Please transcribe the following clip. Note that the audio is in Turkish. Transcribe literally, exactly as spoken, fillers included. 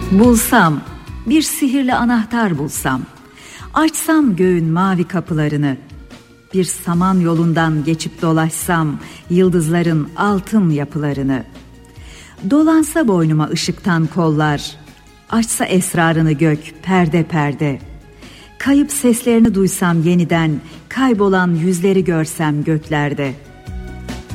Bulsam, bir sihirli anahtar bulsam, açsam göğün mavi kapılarını, bir saman yolundan geçip dolaşsam yıldızların altın yapılarını, dolansa boynuma ışıktan kollar, açsa esrarını gök perde perde, kayıp seslerini duysam yeniden, kaybolan yüzleri görsem göklerde.